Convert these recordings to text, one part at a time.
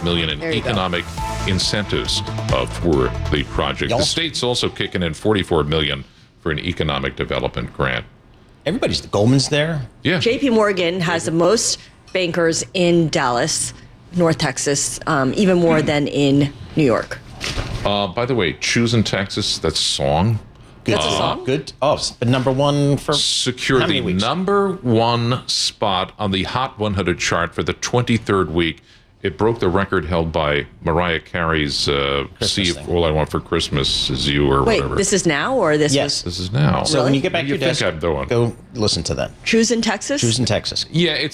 million in economic incentives for the project. The state's also kicking in $44 million for an economic development grant. Everybody's the Goldman's there. Yeah. JP Morgan has the most bankers in Dallas, North Texas, even more than in New York. By the way, Choosing Texas, that song. That's a song? Good. Oh, it's been number one for Secured how many the weeks? number one spot on the Hot 100 chart for the 23rd week. It broke the record held by Mariah Carey's See If thing. All I Want for Christmas Is You or Wait, whatever. this is now or this Yes. This is now. So when you get back to You your think desk, I'm doing? go listen to that. was Choosing Texas? Choosing Texas. Yeah,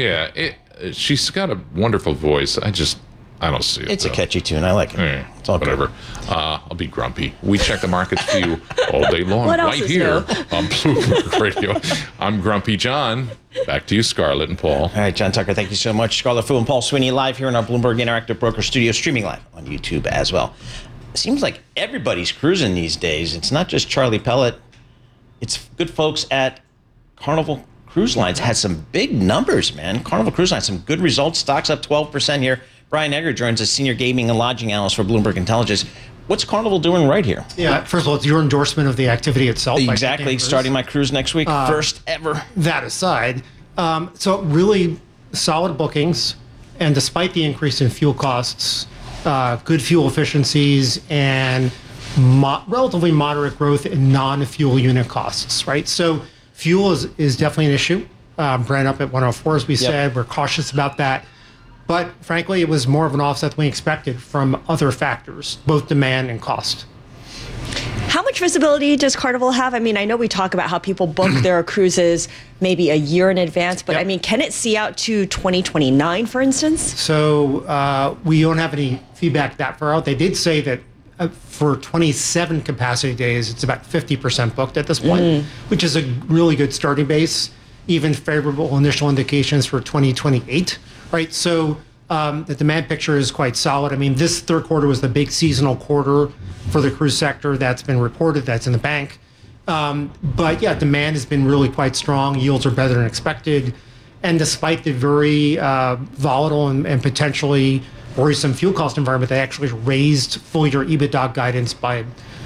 she's got a wonderful voice. I don't see it. It's a though. catchy tune. I like it. It's all good. Whatever. I'll be grumpy. We check the markets for you all day long, What else right is here new? on Bloomberg Radio. I'm Grumpy John. Back to you, Scarlett and Paul. All right, John Tucker, thank you so much. Scarlett Fu and Paul Sweeney live here in our Bloomberg Interactive Broker Studio, streaming live on YouTube as well. It seems like everybody's cruising these days. It's not just Charlie Pellet. It's good folks at Carnival Cruise Lines. Had some big numbers, man. Carnival Cruise Lines, some good results. Stocks up 12% here. Brian Egger joins us, Senior Gaming and Lodging Analyst for Bloomberg Intelligence. What's Carnival doing right here? Yeah, first of all, it's your endorsement of the activity itself. by Exactly. Captain Cruise. Starting my cruise next week. First ever. That aside, so really solid bookings, and despite the increase in fuel costs, good fuel efficiencies and relatively moderate growth in non-fuel unit costs, right? So fuel is definitely an issue. Brent up at 104, as we said. We're cautious about that. But frankly, it was more of an offset than we expected from other factors, both demand and cost. How much visibility does Carnival have? I mean, I know we talk about how people book their cruises maybe a year in advance, but I mean, can it see out to 2029, for instance? So we don't have any feedback that far out. They did say that for 27 capacity days, it's about 50% booked at this point, which is a really good starting base. Even favorable initial indications for 2028, right? So the demand picture is quite solid. I mean, this third quarter was the big seasonal quarter for the cruise sector. That's been reported. That's in the bank. But yeah, demand has been really quite strong. Yields are better than expected. And despite the very volatile and potentially worrisome fuel cost environment, they actually raised full-year EBITDA guidance by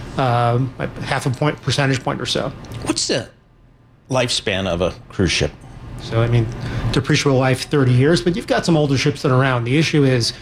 half a percentage point or so. What's the lifespan of a cruise ship? So, I mean, depreciable life 30 years, but you've got some older ships that are around. The issue is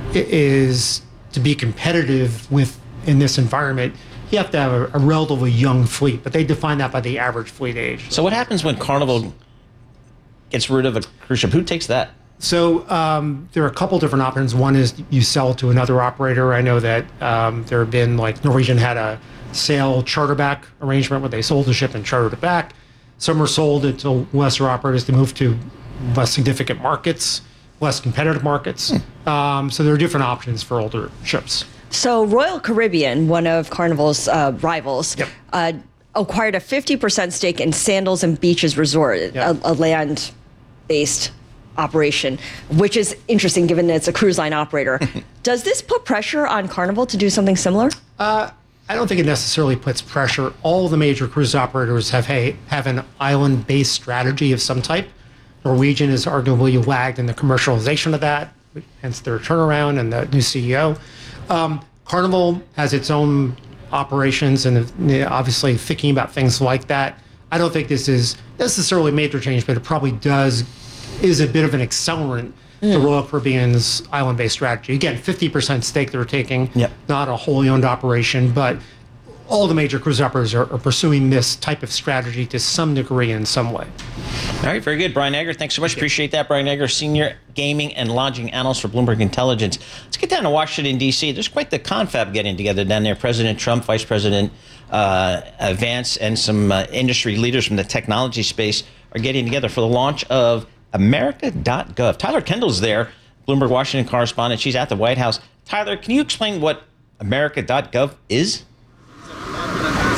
to be competitive in this environment, you have to have a relatively young fleet, but they define that by the average fleet age. So what happens when Carnival gets rid of a cruise ship? Who takes that? So there are a couple different options. One is you sell to another operator. I know that there have been, like Norwegian had a sale charterback arrangement where they sold the ship and chartered it back. Some are sold to lesser operators to move to less significant markets, less competitive markets. So there are different options for older ships. So Royal Caribbean, one of Carnival's rivals, acquired a 50% stake in Sandals and Beaches Resort, a land-based operation, which is interesting given that it's a cruise line operator. Does this put pressure on Carnival to do something similar? I don't think it necessarily puts pressure. All the major cruise operators have an island-based strategy of some type. Norwegian has arguably lagged in the commercialization of that, hence their turnaround and the new CEO. Carnival has its own operations and obviously thinking about things like that. I don't think this is necessarily a major change, but it probably is a bit of an accelerant to Royal Caribbean's island-based strategy. Again, 50% stake they're taking, not a wholly owned operation, but all the major cruise operators are pursuing this type of strategy to some degree in some way. All right, very good. Brian Egger, thanks so much. Appreciate that. Brian Egger, Senior Gaming and Lodging Analyst for Bloomberg Intelligence. Let's get down to Washington, D.C. There's quite the confab getting together down there. President Trump, Vice President Vance, and some industry leaders from the technology space are getting together for the launch of America.gov. Tyler Kendall's there, Bloomberg Washington correspondent. She's at the White House. Tyler, can you explain what America.gov is?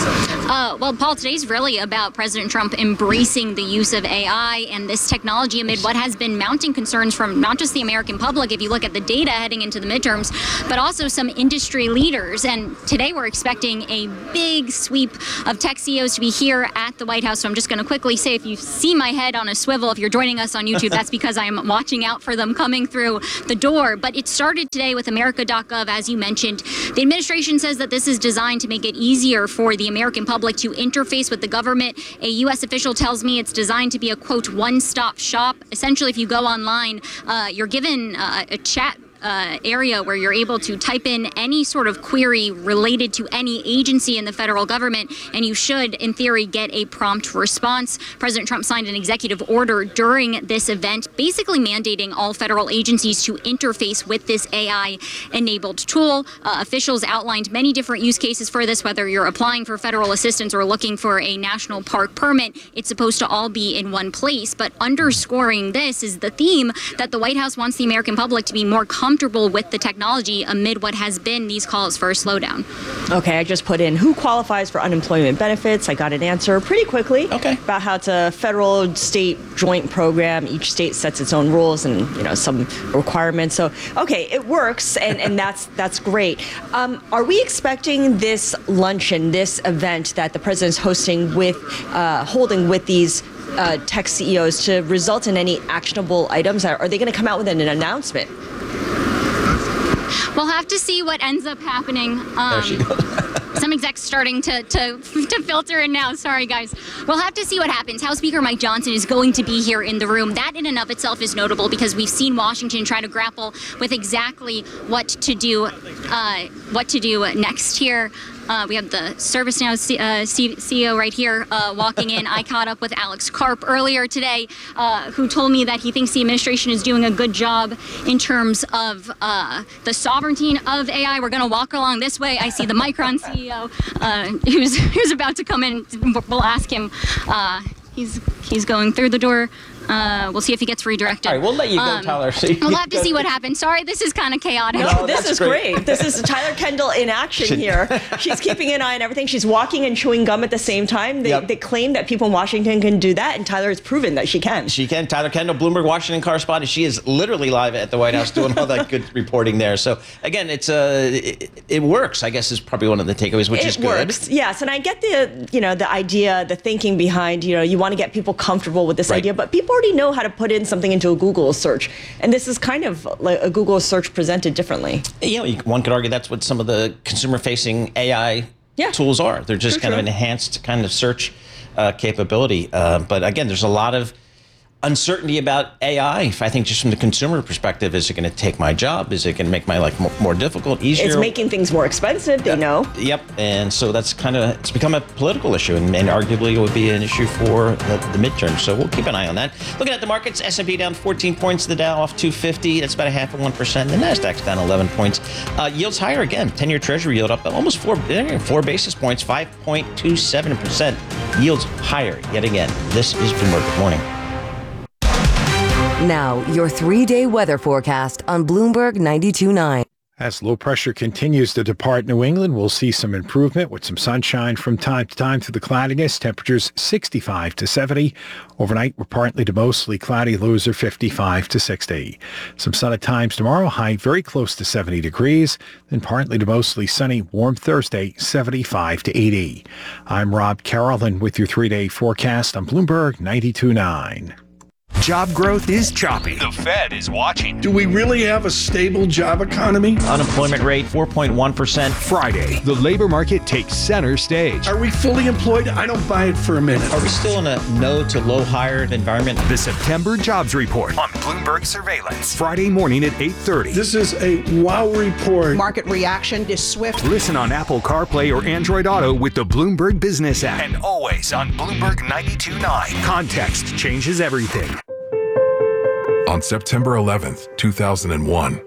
Well, Paul, today's really about President Trump embracing the use of AI and this technology amid what has been mounting concerns from not just the American public, if you look at the data heading into the midterms, but also some industry leaders. And today we're expecting a big sweep of tech CEOs to be here at the White House. So I'm just going to quickly say, if you see my head on a swivel, if you're joining us on YouTube, that's because I am watching out for them coming through the door. But it started today with America.gov, as you mentioned. The administration says that this is designed to make it easier for the American public to interface with the government. A U.S. official tells me it's designed to be a, quote, one-stop shop. Essentially, if you go online, you're given a chat area where you're able to type in any sort of query related to any agency in the federal government, and you should, in theory, get a prompt response. President Trump signed an executive order during this event, basically mandating all federal agencies to interface with this AI-enabled tool. Officials outlined many different use cases for this, whether you're applying for federal assistance or looking for a national park permit. It's supposed to all be in one place, but underscoring this is the theme that the White House wants the American public to be more comfortable with the technology amid what has been these calls for a slowdown. Okay, I just put in who qualifies for unemployment benefits. I got an answer pretty quickly about how it's a federal state joint program. Each state sets its own rules and some requirements. So okay, it works, and that's great. Are we expecting this luncheon, this event that the president's holding with these tech CEOs to result in any actionable items? Are they going to come out with an announcement? We'll have to see what ends up happening. There she goes. Some execs starting to filter in now. Sorry, guys. We'll have to see what happens. House Speaker Mike Johnson is going to be here in the room. That in and of itself is notable because we've seen Washington try to grapple with exactly what to do next here. We have the ServiceNow CEO right here walking in. I caught up with Alex Karp earlier today, who told me that he thinks the administration is doing a good job in terms of the sovereignty of AI. We're going to walk along this way. I see the Micron CEO who's about to come in. We'll ask him. He's going through the door. We'll see if he gets redirected. All right, we'll let you go, Tyler. We'll have to see what happens. Sorry, this is kind of chaotic. No, this is great. This is Tyler Kendall in action here. She's keeping an eye on everything. She's walking and chewing gum at the same time. They claim that people in Washington can do that, and Tyler has proven that she can. She can. Tyler Kendall, Bloomberg Washington correspondent. She is literally live at the White House doing all that good reporting there. So again, it works, I guess, is probably one of the takeaways, which is good. It works, yes. And I get the idea, the thinking behind, you want to get people comfortable with this idea, but people already know how to put in something into a Google search. And this is kind of like a Google search presented differently. One could argue that's what some of the consumer-facing AI tools are. They're just kind of enhanced kind of search capability. But again, there's a lot of uncertainty about AI. I think just from the consumer perspective, is it going to take my job? Is it going to make my life more difficult, easier? It's making things more expensive, they know. Yep, and so that's it's become a political issue, and arguably it would be an issue for the midterm. So we'll keep an eye on that. Looking at the markets, S&P down 14 points, the Dow off 250. That's about 0.5%. The Nasdaq's down 11 points. Yields higher again. 10-year Treasury yield up almost 4 basis points, 5.27%. Yields higher yet again. This is Bloomberg Good Morning. Now, your 3-day weather forecast on Bloomberg 92.9. As low pressure continues to depart New England, we'll see some improvement with some sunshine from time to time through the cloudiness. Temperatures 65 to 70. Overnight, we're partly to mostly cloudy. Lows are 55 to 60. Some sun at times tomorrow. High very close to 70 degrees. Then partly to mostly sunny. Warm Thursday, 75 to 80. I'm Rob Carroll with your 3-day forecast on Bloomberg 92.9. Job growth is choppy. The Fed is watching. Do we really have a stable job economy? Unemployment rate, 4.1%. Friday, the labor market takes center stage. Are we fully employed? I don't buy it for a minute. Are we still in a no to low hired environment? The September Jobs Report on Bloomberg Surveillance. Friday morning at 8:30. This is a wow report. Market reaction is swift. Listen on Apple CarPlay or Android Auto with the Bloomberg Business app. And always on Bloomberg 92.9. Context changes everything. On September 11th, 2001,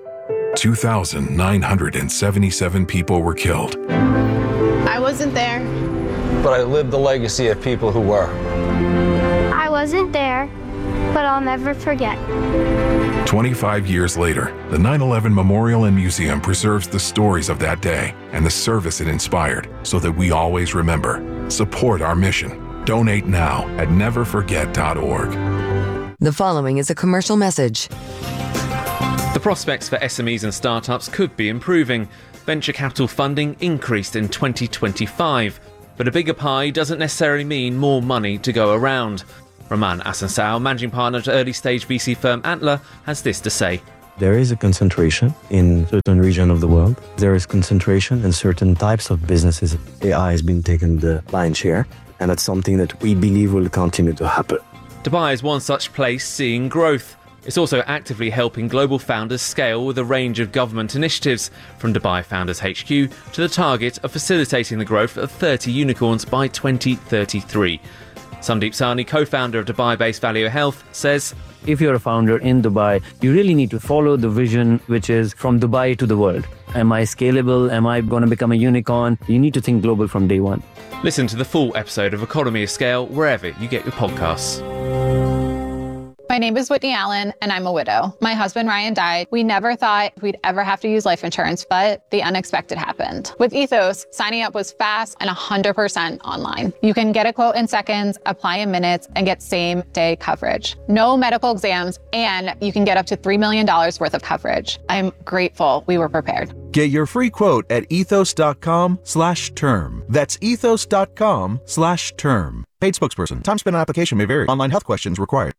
2,977 people were killed. I wasn't there. But I lived the legacy of people who were. I wasn't there, but I'll never forget. 25 years later, the 9/11 Memorial and Museum preserves the stories of that day and the service it inspired so that we always remember. Support our mission. Donate now at neverforget.org. The following is a commercial message. The prospects for SMEs and startups could be improving. Venture capital funding increased in 2025, but a bigger pie doesn't necessarily mean more money to go around. Roman Asansao, managing partner at early-stage VC firm Antler, has this to say. There is a concentration in certain regions of the world. There is concentration in certain types of businesses. AI has been taking the lion's share, and that's something that we believe will continue to happen. Dubai is one such place seeing growth. It's also actively helping global founders scale with a range of government initiatives, from Dubai Founders HQ to the target of facilitating the growth of 30 unicorns by 2033. Sandeep Sahni, co-founder of Dubai-based Valeo Health, says, if you're a founder in Dubai, you really need to follow the vision, which is from Dubai to the world. Am I scalable? Am I going to become a unicorn? You need to think global from day one. Listen to the full episode of Economy of Scale wherever you get your podcasts. My name is Whitney Allen, and I'm a widow. My husband, Ryan, died. We never thought we'd ever have to use life insurance, but the unexpected happened. With Ethos, signing up was fast and 100% online. You can get a quote in seconds, apply in minutes, and get same-day coverage. No medical exams, and you can get up to $3 million worth of coverage. I'm grateful we were prepared. Get your free quote at ethos.com/term. That's ethos.com/term. Paid spokesperson. Time spent on application may vary. Online health questions required.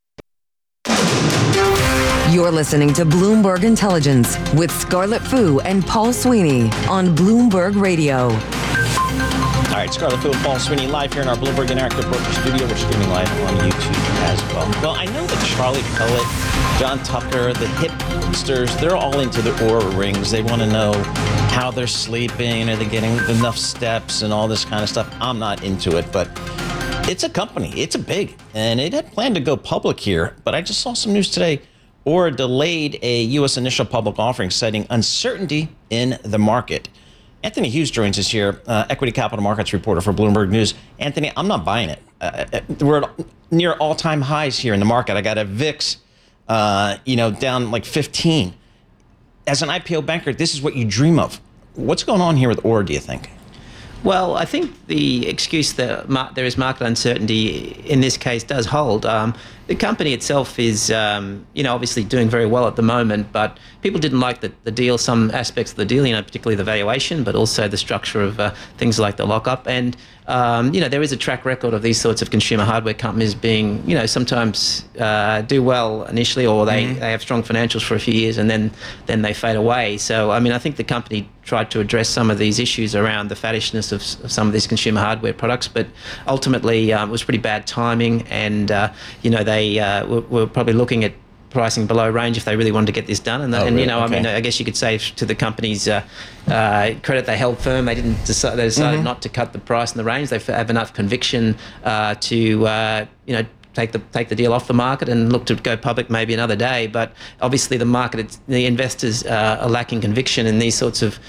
You're listening to Bloomberg Intelligence with Scarlett Fu and Paul Sweeney on Bloomberg Radio. All right, Scarlett Fu and Paul Sweeney live here in our Bloomberg Interactive Broker Studio. We're streaming live on YouTube as well. Well, I know that Charlie Pellet, John Tucker, the hipsters, they're all into the Oura rings. They want to know how they're sleeping, are they getting enough steps and all this kind of stuff. I'm not into it, but it's a company. It's a big, and it had planned to go public here, but I just saw some news today. Oura delayed a U.S. initial public offering, citing uncertainty in the market. Anthony Hughes joins us here, equity capital markets reporter for Bloomberg News. Anthony, I'm not buying it. We're near all-time highs here in the market. I got a VIX, down like 15. As an IPO banker, this is what you dream of. What's going on here with Oura, do you think? Well, I think the excuse that there is market uncertainty in this case does hold. The company itself is, obviously doing very well at the moment, but people didn't like the deal, some aspects of the deal, particularly the valuation, but also the structure of things like the lockup. And, there is a track record of these sorts of consumer hardware companies being, sometimes do well initially, or they have strong financials for a few years and then they fade away. So, I think the company tried to address some of these issues around the faddishness of some of these consumer hardware products, but ultimately it was pretty bad timing, and they were probably looking at pricing below range if they really wanted to get this done. And I guess you could say to the company's credit, they held firm. They didn't decide. They decided not to cut the price in the range. They have enough conviction to take the deal off the market and look to go public maybe another day. But obviously the market, the investors are lacking conviction in these sorts of,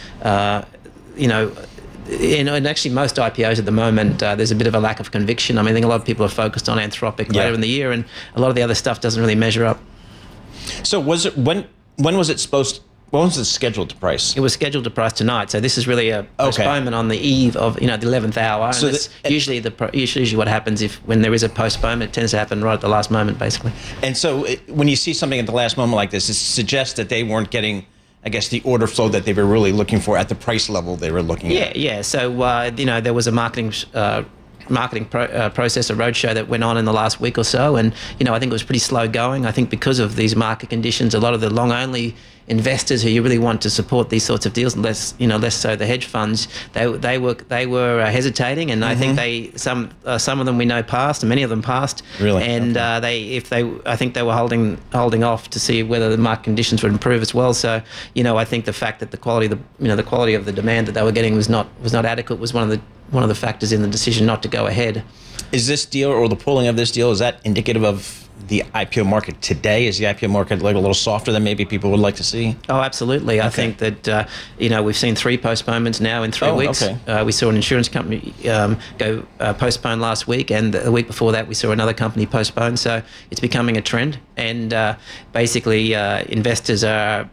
and actually most IPOs at the moment, there's a bit of a lack of conviction. I think a lot of people are focused on Anthropic later in the year, and a lot of the other stuff doesn't really measure up. So was it when was it scheduled to price? It was scheduled to price tonight. So this is really a postponement on the eve of the 11th hour. And so usually what happens when there is a postponement, it tends to happen right at the last moment, basically. And so when you see something at the last moment like this, it suggests that they weren't getting, I guess, the order flow that they were really looking for at the price level they were looking at. Yeah. So there was a marketing process, a roadshow that went on in the last week or so, and I think it was pretty slow going. I think because of these market conditions, a lot of the long only investors who you really want to support these sorts of deals, less so the hedge funds, they were hesitating, and I think some of them we know passed, and many of them passed. Really? And I think they were holding off to see whether the market conditions would improve as well. So I think the fact that the quality of the demand that they were getting was not adequate was one of the factors in the decision not to go ahead. Is this deal, or the pulling of this deal, is that indicative of the IPO market today? Is the IPO market like a little softer than maybe people would like to see? Oh, absolutely. Okay. I think that, we've seen 3 postponements now in 3 weeks. Okay. We saw an insurance company go postpone last week, and the week before that we saw another company postpone. So it's becoming a trend, and basically investors are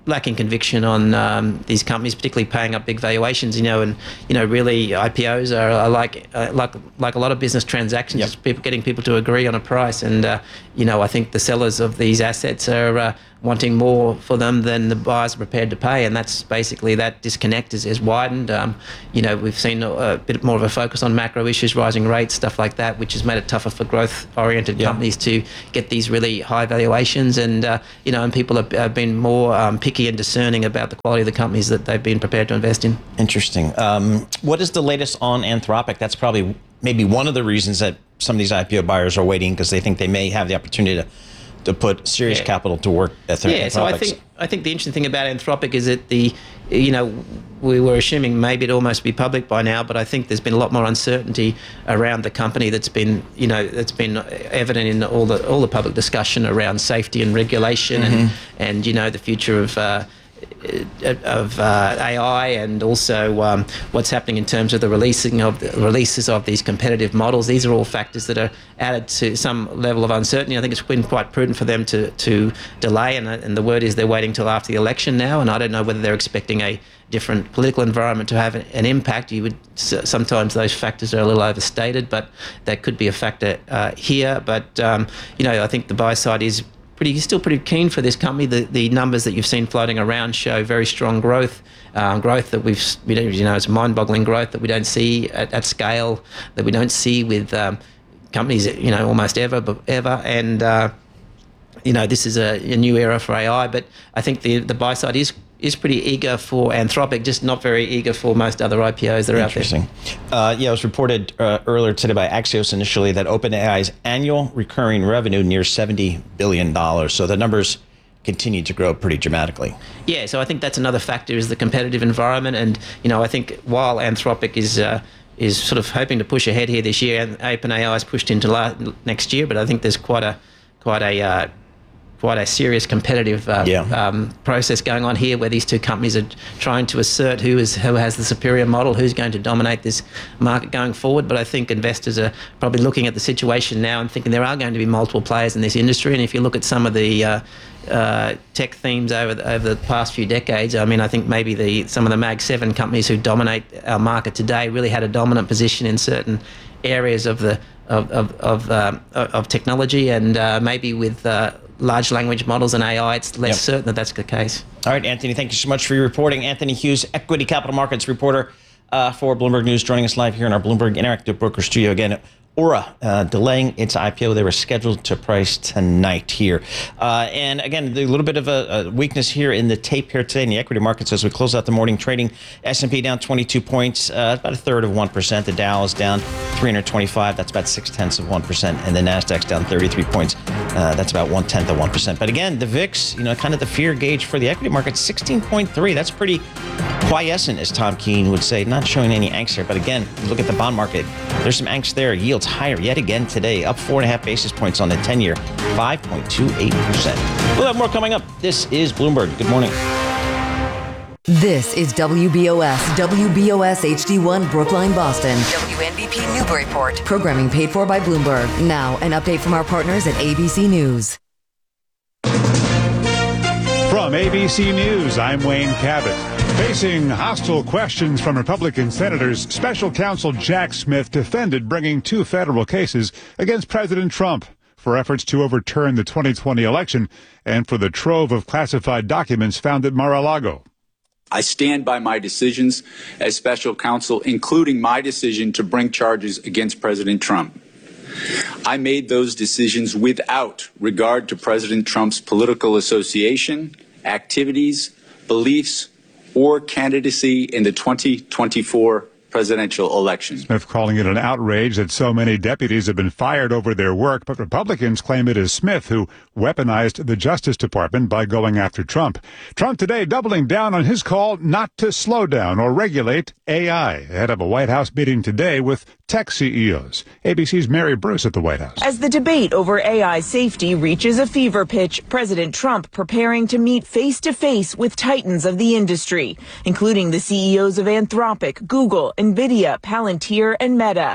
lacking conviction on these companies, particularly paying up big valuations. And really IPOs are like a lot of business transactions, just getting people to agree on a price. And I think the sellers of these assets are wanting more for them than the buyers are prepared to pay, and that's basically that disconnect is widened. We've seen a bit more of a focus on macro issues, rising rates, stuff like that, which has made it tougher for growth-oriented companies to get these really high valuations. And and people have been more picky and discerning about the quality of the companies that they've been prepared to invest in. Interesting. What is the latest on Anthropic? That's probably maybe one of the reasons that some of these IPO buyers are waiting, because they think they may have the opportunity to put serious capital to work at Anthropic. So I think the interesting thing about Anthropic is that we were assuming maybe it'd almost be public by now, but I think there's been a lot more uncertainty around the company that's been evident in all the public discussion around safety and regulation and the future of AI, and also what's happening in terms of the releases of these competitive models. These are all factors that are added to some level of uncertainty. I think it's been quite prudent for them to delay, and the word is they're waiting till after the election now, and I don't know whether they're expecting a different political environment to have an impact. Sometimes those factors are a little overstated, but that could be a factor here. But I think the buy side is still pretty keen for this company. The numbers that you've seen floating around show very strong growth that it's mind-boggling growth that we don't see at scale, that we don't see with companies almost ever. And this is a new era for AI. But I think the buy side is pretty eager for Anthropic, just not very eager for most other IPOs that are out there. Interesting. It was reported earlier today by Axios initially that OpenAI's annual recurring revenue near $70 billion. So the numbers continue to grow pretty dramatically. Yeah, so I think that's another factor, is the competitive environment. And, I think while Anthropic is sort of hoping to push ahead here this year, and OpenAI is pushed into next year, but I think there's quite a serious competitive process going on here, where these two companies are trying to assert who has the superior model, who's going to dominate this market going forward. But I think investors are probably looking at the situation now and thinking there are going to be multiple players in this industry. And if you look at some of the tech themes over the past few decades, I think maybe some of the Mag 7 companies who dominate our market today really had a dominant position in certain areas of technology, and maybe with large language models and AI, it's less certain that that's the case. All right, Anthony, thank you so much for your reporting. Anthony Hughes, equity capital markets reporter for Bloomberg News, joining us live here in our Bloomberg Interactive Broker Studio. Again, Aura delaying its IPO. They were scheduled to price tonight here. And again, a little bit of a weakness here in the tape here today in the equity markets as we close out the morning trading. S&P down 22 points, about a third of 1%. The Dow is down 325. That's about 0.6%. And the Nasdaq's down 33 points. That's about 0.1 of 1%. But again, the VIX, kind of the fear gauge for the equity market, 16.3. That's pretty quiescent, as Tom Keene would say, not showing any angst here. But again, look at the bond market. There's some angst there. Yields higher yet again today, up 4.5 basis points on the 10-year, 5.28%. We'll have more coming up. This is Bloomberg. Good morning. This is WBOS HD1 Brookline, Boston. WNBP Newburyport. Programming paid for by Bloomberg. Now, an update from our partners at ABC News. From ABC News, I'm Wayne Cabot. Facing hostile questions from Republican senators, Special Counsel Jack Smith defended bringing 2 federal cases against President Trump for efforts to overturn the 2020 election and for the trove of classified documents found at Mar-a-Lago. I stand by my decisions as special counsel, including my decision to bring charges against President Trump. I made those decisions without regard to President Trump's political association, activities, beliefs, or candidacy in the 2024 presidential election. Smith calling it an outrage that so many deputies have been fired over their work, but Republicans claim it is Smith who weaponized the Justice Department by going after Trump. Trump today doubling down on his call not to slow down or regulate AI ahead of a White House meeting today with tech CEOs. ABC's Mary Bruce at the White House. As the debate over AI safety reaches a fever pitch, President Trump preparing to meet face-to-face with titans of the industry, including the CEOs of Anthropic, Google, NVIDIA, Palantir, and Meta.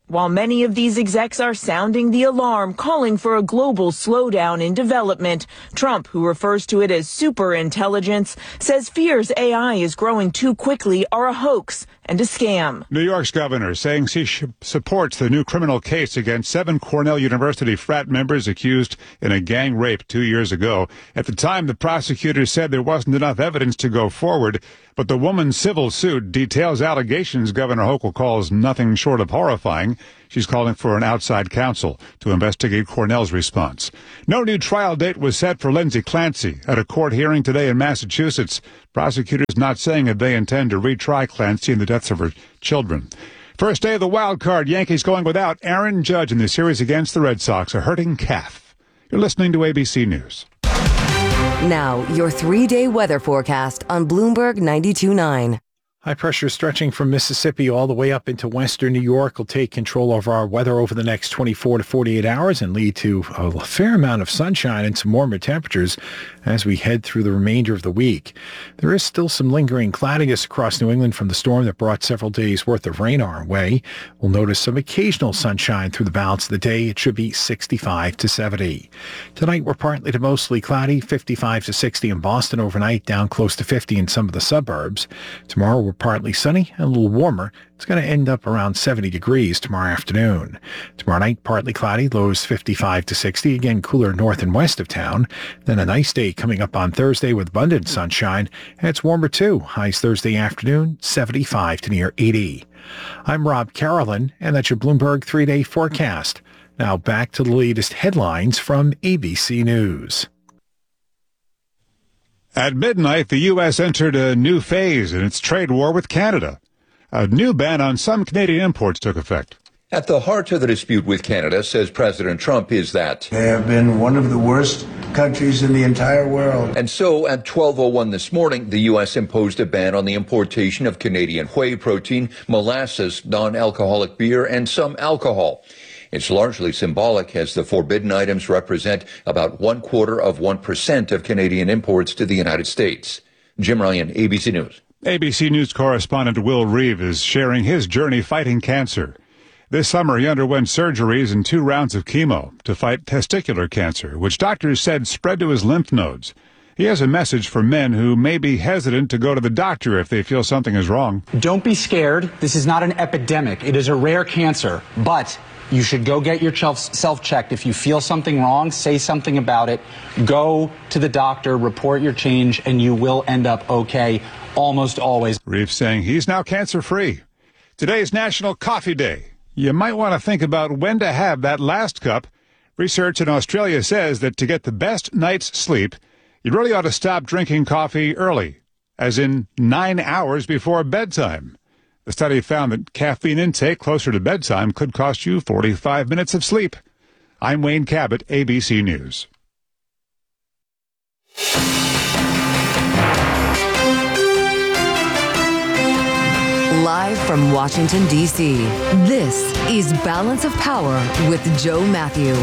While many of these execs are sounding the alarm, calling for a global slowdown in development, Trump, who refers to it as superintelligence, says fears AI is growing too quickly are a hoax and a scam. New York's governor saying she supports the new criminal case against 7 Cornell University frat members accused in a gang rape 2 years ago. At the time, the prosecutors said there wasn't enough evidence to go forward, but the woman's civil suit details allegations Governor Hochul calls nothing short of horrifying. She's calling for an outside counsel to investigate Cornell's response. No new trial date was set for Lindsay Clancy at a court hearing today in Massachusetts. Prosecutors not saying if they intend to retry Clancy in the deaths of her children. First day of the wild card, Yankees going without Aaron Judge in the series against the Red Sox, a hurting calf. You're listening to ABC News. Now, your 3-day weather forecast on Bloomberg 92.9. High pressure stretching from Mississippi all the way up into western New York will take control of our weather over the next 24 to 48 hours and lead to a fair amount of sunshine and some warmer temperatures as we head through the remainder of the week. There is still some lingering cloudiness across New England from the storm that brought several days' worth of rain our way. We'll notice some occasional sunshine through the balance of the day. It should be 65 to 70. Tonight we're partly to mostly cloudy, 55 to 60 in Boston overnight, down close to 50 in some of the suburbs. Tomorrow we're partly sunny and a little warmer. It's going to end up around 70 degrees tomorrow afternoon. Tomorrow night, partly cloudy, lows 55 to 60, again cooler north and west of town. Then a nice day coming up on Thursday with abundant sunshine, and it's warmer too. Highs Thursday afternoon, 75 to near 80. I'm Rob Carolyn, and that's your Bloomberg 3-day forecast. Now back to the latest headlines from ABC News. At midnight, the U.S. entered a new phase in its trade war with Canada. A new ban on some Canadian imports took effect. At the heart of the dispute with Canada, says President Trump, is that they have been one of the worst countries in the entire world. And so at 12:01 this morning, the U.S. imposed a ban on the importation of Canadian whey protein, molasses, non-alcoholic beer, and some alcohol. It's largely symbolic, as the forbidden items represent about 0.25% of Canadian imports to the United States. Jim Ryan, ABC News. ABC News correspondent Will Reeve is sharing his journey fighting cancer. This summer, he underwent surgeries and 2 rounds of chemo to fight testicular cancer, which doctors said spread to his lymph nodes. He has a message for men who may be hesitant to go to the doctor if they feel something is wrong. Don't be scared. This is not an epidemic. It is a rare cancer, but you should go get yourself self-checked. If you feel something wrong, say something about it. Go to the doctor, report your change, and you will end up okay, almost always. Reeves saying he's now cancer-free. Today's National Coffee Day. You might want to think about when to have that last cup. Research in Australia says that to get the best night's sleep, you really ought to stop drinking coffee early, as in 9 hours before bedtime. The study found that caffeine intake closer to bedtime could cost you 45 minutes of sleep. I'm Wayne Cabot, ABC News. Live from Washington, D.C., this is Balance of Power with Joe Matthew.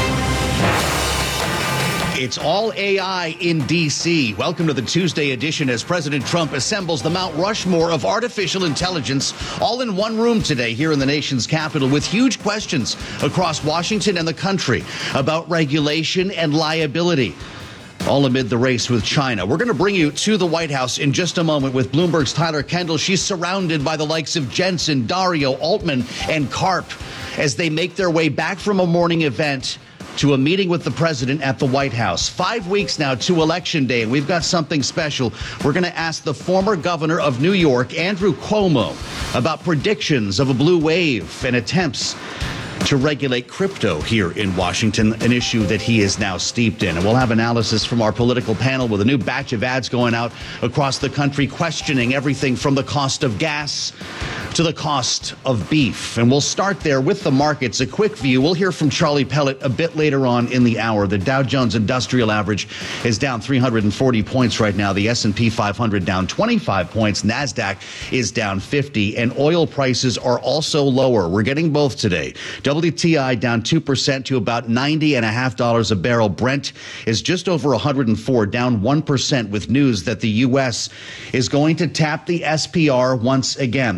It's all AI in D.C. Welcome to the Tuesday edition as President Trump assembles the Mount Rushmore of artificial intelligence all in one room today here in the nation's capital with huge questions across Washington and the country about regulation and liability. All amid the race with China. We're going to bring you to the White House in just a moment with Bloomberg's Tyler Kendall. She's surrounded by the likes of Jensen, Dario, Altman, and Karp as they make their way back from a morning event to a meeting with the president at the White House. 5 weeks now to Election Day, and we've got something special. We're going to ask the former governor of New York, Andrew Cuomo, about predictions of a blue wave and attempts to regulate crypto here in Washington, an issue that he is now steeped in. And we'll have analysis from our political panel with a new batch of ads going out across the country questioning everything from the cost of gas to the cost of beef. And we'll start there with the markets. A quick view. We'll hear from Charlie Pellet a bit later on in the hour. The Dow Jones Industrial Average is down 340 points right now. The S&P 500 down 25 points. NASDAQ is down 50. And oil prices are also lower. We're getting both today. WTI down 2% to about $90.50 a barrel. Brent is just over 104, down 1% with news that the U.S. is going to tap the SPR once again. The Trump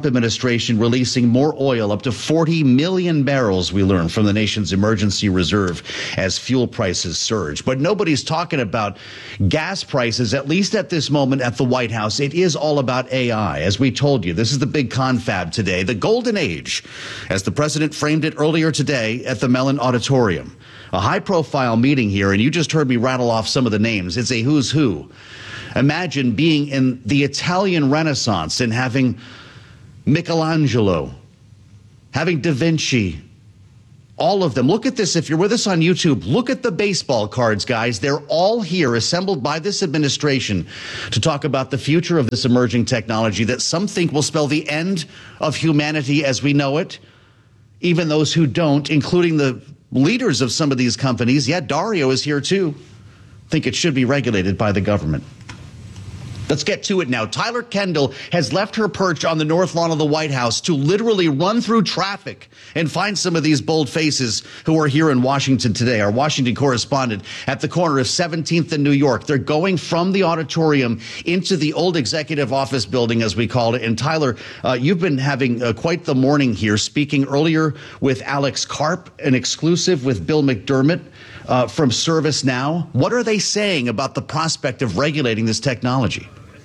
administration releasing more oil, up to 40 million barrels, we learned, from the nation's emergency reserve as fuel prices surge. But nobody's talking about gas prices, at least at this moment at the White House. It is all about AI. As we told you, this is the big confab today, the golden age, as the president framed it earlier today at the Mellon Auditorium. A high-profile meeting here, and you just heard me rattle off some of the names. It's a who's who. Imagine being in the Italian Renaissance and having Michelangelo, having Da Vinci, all of them. Look at this. If you're with us on YouTube, look at the baseball cards, guys. They're all here, assembled by this administration to talk about the future of this emerging technology that some think will spell the end of humanity as we know it. Even those who don't, including the leaders of some of these companies. Yeah, Dario is here too. Think it should be regulated by the government. Let's get to it now. Tyler Kendall has left her perch on the north lawn of the White House to literally run through traffic and find some of these bold faces who are here in Washington today. Our Washington correspondent at the corner of 17th and New York. They're going from the auditorium into the old executive office building, as we called it. And Tyler, you've been having quite the morning here, speaking earlier with Alex Karp, an exclusive with Bill McDermott from ServiceNow. What are they saying about the prospect of regulating this technology?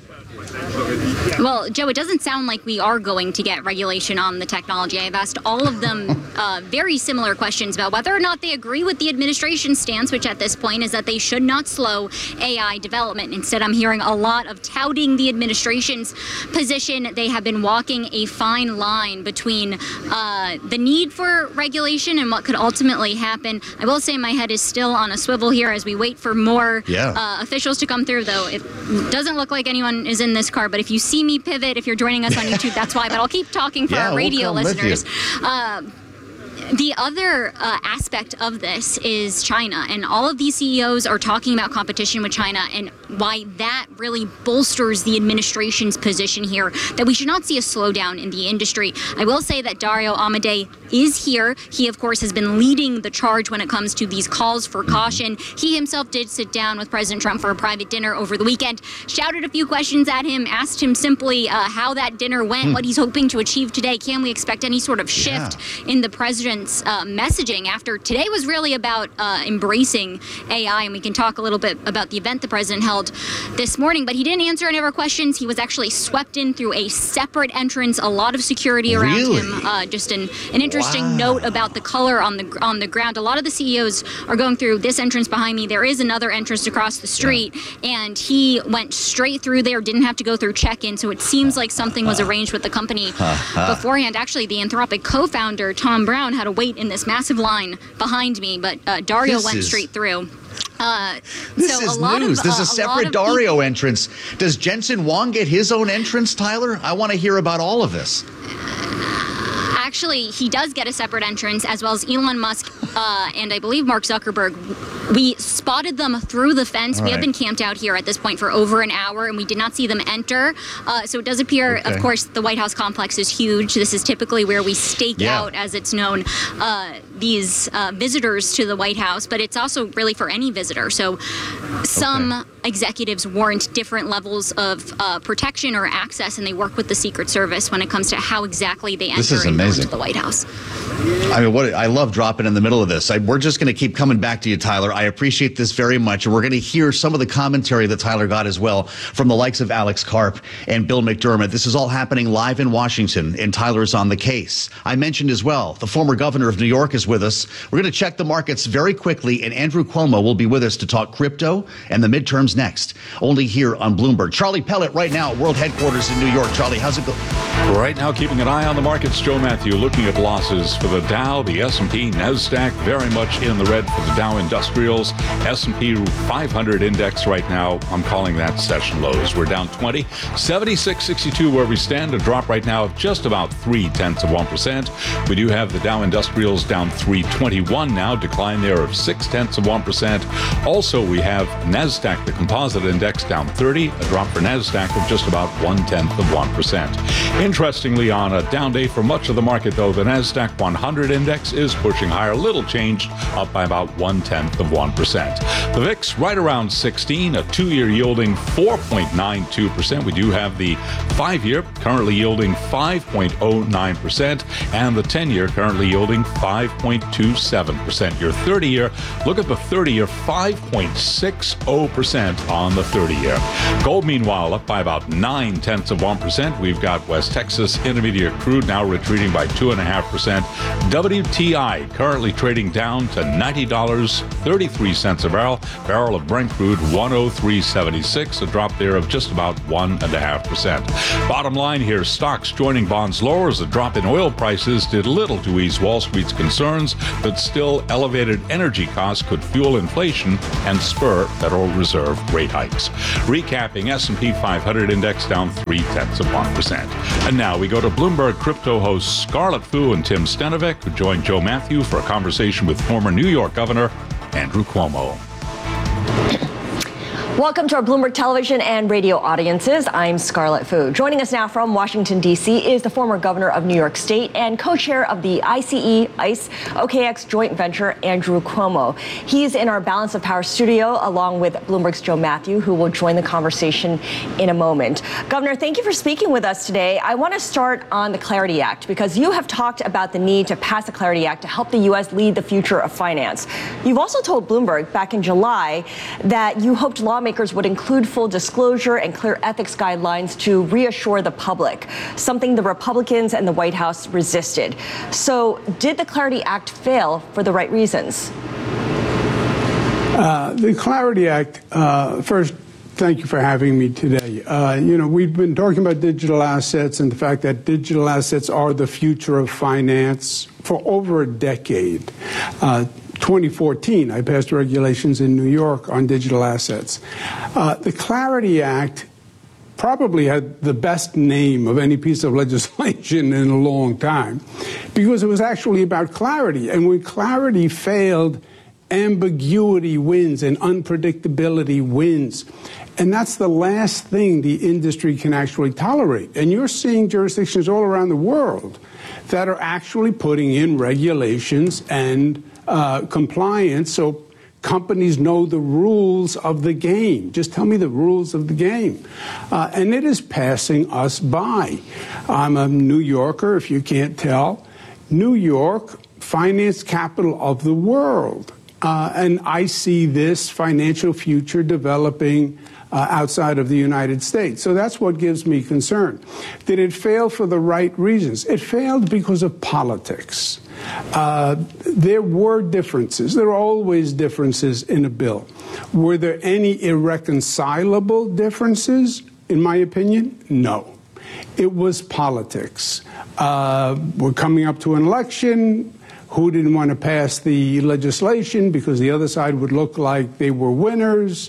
Well, Joe, it doesn't sound like we are going to get regulation on the technology. I've asked all of them very similar questions about whether or not they agree with the administration's stance, which at this point is that they should not slow AI development. Instead, I'm hearing a lot of touting the administration's position. They have been walking a fine line between the need for regulation and what could ultimately happen. I will say my head is still on a swivel here as we wait for more officials to come through, though. It doesn't look like anyone is in this car, but if you see me pivot, if you're joining us on YouTube, that's why. But I'll keep talking for our radio listeners. The other aspect of this is China, and all of these CEOs are talking about competition with China and why that really bolsters the administration's position here, that we should not see a slowdown in the industry. I will say that Dario Amodei is here. He, of course, has been leading the charge when it comes to these calls for caution. He himself did sit down with President Trump for a private dinner over the weekend, shouted a few questions at him, asked him simply how that dinner went, what he's hoping to achieve today. Can we expect any sort of shift in the president's messaging after today was really about embracing AI, and we can talk a little bit about the event the president held this morning, but he didn't answer any of our questions. He was actually swept in through a separate entrance, a lot of security around him. Just an interesting note about the color on the ground. A lot of the CEOs are going through this entrance behind me. There is another entrance across the street, and he went straight through there, didn't have to go through check-in, so it seems like something was arranged with the company beforehand. Actually, the Anthropic co-founder, Tom Brown, had to wait in this massive line behind me, but Dario went straight through. This is news. There's a separate Dario entrance. Does Jensen Huang get his own entrance, Tyler? I want to hear about all of this. Actually, he does get a separate entrance, as well as Elon Musk and I believe Mark Zuckerberg. We spotted them through the fence. We have been camped out here at this point for over an hour, and we did not see them enter. So it does appear, of course, the White House complex is huge. This is typically where we stake out, as it's known, these visitors to the White House, but it's also really for any visitor. So some executives warrant different levels of protection or access, and they work with the Secret Service when it comes to how exactly they enter into the White House. I mean, I love dropping in the middle of this. We're just going to keep coming back to you, Tyler. I appreciate this very much. And we're going to hear some of the commentary that Tyler got as well from the likes of Alex Karp and Bill McDermott. This is all happening live in Washington, and Tyler's on the case. I mentioned as well, the former governor of New York is with us. We're going to check the markets very quickly, and Andrew Cuomo will be with us to talk crypto and the midterms next, only here on Bloomberg. Charlie Pellet right now at World Headquarters in New York. Charlie, how's it going? Right now, keeping an eye on the markets. Joe Matthew looking at losses for the Dow, the S&P, NASDAQ, very much in the red for the Dow Industrials. S&P 500 index right now, I'm calling that session lows. We're down 20, 76.62 where we stand, a drop right now of just about 0.3%. We do have the Dow Industrials down 321 now, decline there of 0.6%. Also, we have NASDAQ, the composite index, down 30, a drop for NASDAQ of just about 0.1%. Interestingly, on a down day for much of the market, though, the NASDAQ 100 index is pushing higher, little changed, up by about 0.1%. The VIX right around 16, a 2-year yielding 4.92%. We do have the 5-year currently yielding 5.09%, and the 10-year currently yielding 5.27%. Your 30-year, look at the 30-year, 5.60% on the 30-year. Gold, meanwhile, up by about 0.9%. We've got West Texas Intermediate crude now retreating by 2.5%. WTI currently trading down to $90.33 a barrel. Barrel of Brent crude 103.76, a drop there of just about 1.5%. Bottom line here, stocks joining bonds lower as a drop in oil prices did little to ease Wall Street's concerns that still elevated energy costs could fuel inflation and spur Federal Reserve rate hikes. Recapping, S&P 500 index down 0.3%. And now we go to Bloomberg crypto hosts Scarlet Fu and Tim Stenovic, who joined Joe Matthew for a conversation with former New York Governor Andrew Cuomo. Welcome to our Bloomberg television and radio audiences. I'm Scarlet Fu. Joining us now from Washington, D.C. is the former governor of New York State and co-chair of the ICE OKX joint venture, Andrew Cuomo. He's in our Balance of Power studio along with Bloomberg's Joe Matthew, who will join the conversation in a moment. Governor, thank you for speaking with us today. I want to start on the Clarity Act because you have talked about the need to pass the Clarity Act to help the U.S. lead the future of finance. You've also told Bloomberg back in July that you hoped lawmakers would include full disclosure and clear ethics guidelines to reassure the public, something the Republicans and the White House resisted. So did the Clarity Act fail for the right reasons? The Clarity Act, first, thank you for having me today. We've been talking about digital assets and the fact that digital assets are the future of finance for over a decade. 2014, I passed regulations in New York on digital assets. The Clarity Act probably had the best name of any piece of legislation in a long time because it was actually about clarity. And when clarity failed, ambiguity wins and unpredictability wins. And that's the last thing the industry can actually tolerate. And you're seeing jurisdictions all around the world that are actually putting in regulations and compliance so companies know the rules of the game. Just tell me the rules of the game. And it is passing us by. I'm a New Yorker, if you can't tell. New York, finance capital of the world. And I see this financial future developing outside of the United States. So that's what gives me concern. Did it fail for the right reasons? It failed because of politics. There were differences. There are always differences in a bill. Were there any irreconcilable differences? In my opinion, no. It was politics. We're coming up to an election. Who didn't want to pass the legislation because the other side would look like they were winners.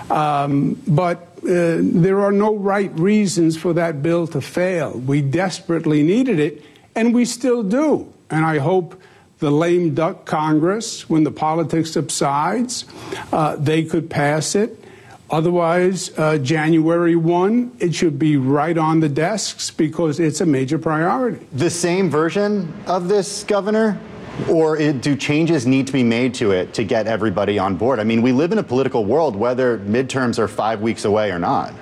But there are no right reasons for that bill to fail. We desperately needed it, and we still do. And I hope the lame duck Congress, when the politics subsides, they could pass it. Otherwise, January 1, it should be right on the desks because it's a major priority. The same version of this, Governor? Or do changes need to be made to it to get everybody on board? I mean, we live in a political world, whether midterms are 5 weeks away or not.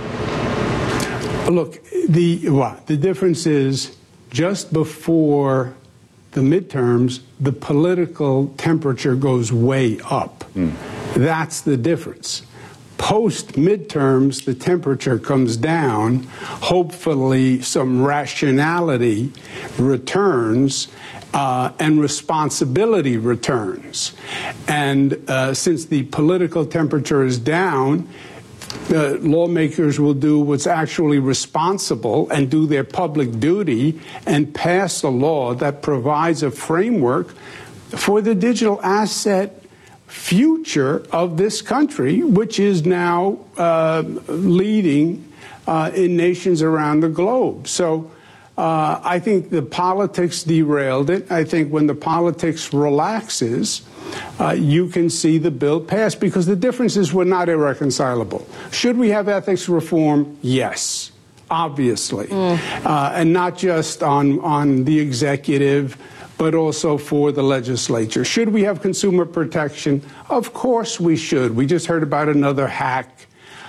Look, the difference is just before the midterms, the political temperature goes way up. That's the difference. Post midterms, the temperature comes down. Hopefully, some rationality returns. And responsibility returns. And since the political temperature is down, lawmakers will do what's actually responsible and do their public duty and pass a law that provides a framework for the digital asset future of this country, which is now leading in nations around the globe. So I think the politics derailed it. I think when the politics relaxes, you can see the bill pass because the differences were not irreconcilable. Should we have ethics reform? Yes, obviously. And not just on the executive, but also for the legislature. Should we have consumer protection? Of course we should. We just heard about another hack.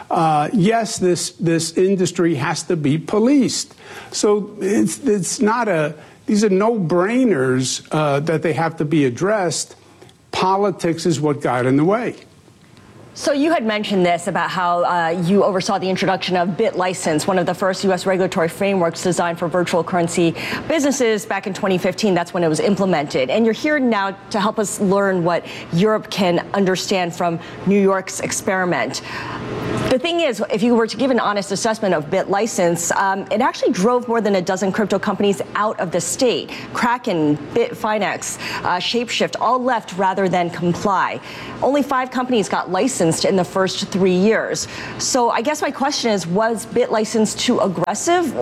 Yes, this industry has to be policed. So it's not these are no-brainers that they have to be addressed. Politics is what got in the way. So you had mentioned this about how you oversaw the introduction of BitLicense, one of the first U.S. regulatory frameworks designed for virtual currency businesses back in 2015. That's when it was implemented. And you're here now to help us learn what Europe can understand from New York's experiment. The thing is, if you were to give an honest assessment of BitLicense, it actually drove more than a dozen crypto companies out of the state. Kraken, Bitfinex, Shapeshift all left rather than comply. Only 5 companies got licensed in the first 3 years. So I guess my question is, was BitLicense too aggressive,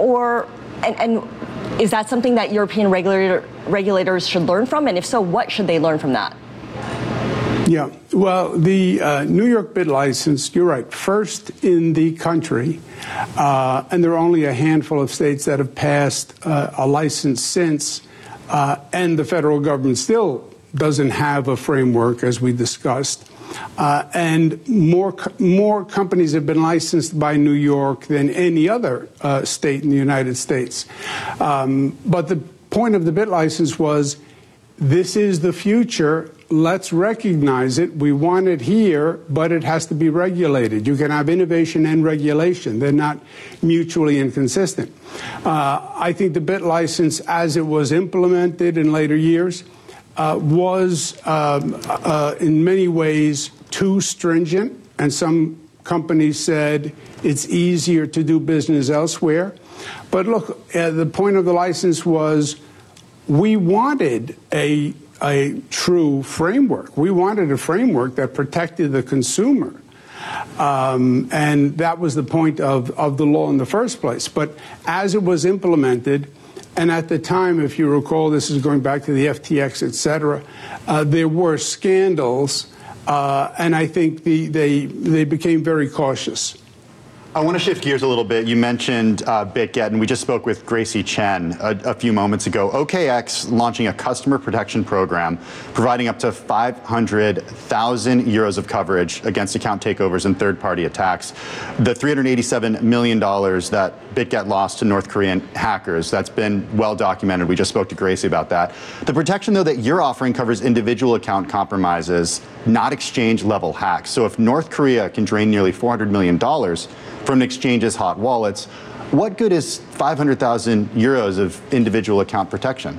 and is that something that European regulators should learn from? And if so, what should they learn from that? Yeah, well, the New York BitLicense, you're right, first in the country, and there are only a handful of states that have passed a license since, and the federal government still doesn't have a framework, as we discussed, and more companies have been licensed by New York than any other state in the United States. But the point of the BitLicense was, this is the future. Let's recognize it. We want it here, but it has to be regulated. You can have innovation and regulation. They're not mutually inconsistent. I think the BitLicense, as it was implemented in later years, was in many ways too stringent, and some companies said it's easier to do business elsewhere. But look, the point of the license was we wanted a true framework. We wanted a framework that protected the consumer. And that was the point of the law in the first place. But as it was implemented, and at the time, if you recall, this is going back to the FTX, et cetera, there were scandals, and I think they became very cautious. I want to shift gears a little bit. You mentioned BitGet, and we just spoke with Gracie Chen a few moments ago. OKX launching a customer protection program, providing up to 500,000 euros of coverage against account takeovers and third-party attacks. The $387 million that BitGet lost to North Korean hackers, that's been well documented. We just spoke to Gracie about that. The protection, though, that you're offering covers individual account compromises, not exchange-level hacks. So if North Korea can drain nearly $400 million from an exchange's hot wallets, what good is 500,000 euros of individual account protection?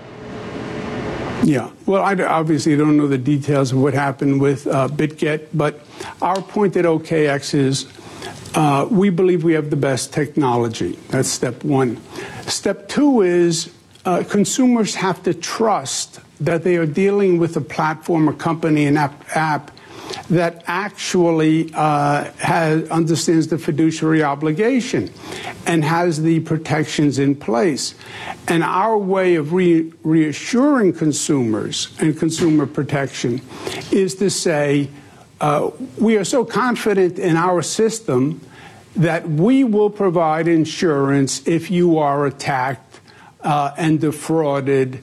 Yeah, well, I obviously don't know the details of what happened with BitGet, but our point at OKX is we believe we have the best technology. That's step one. Step two is consumers have to trust that they are dealing with a platform, a company, an app that actually understands the fiduciary obligation and has the protections in place. And our way of reassuring consumers and consumer protection is to say, we are so confident in our system that we will provide insurance if you are attacked and defrauded.